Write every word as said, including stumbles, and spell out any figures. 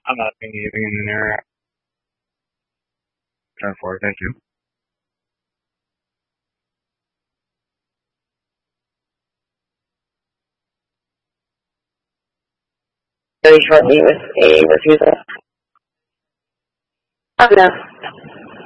I'm not seeing anything in there. ten four, thank you. Very shortly with a refusal. Oh, no.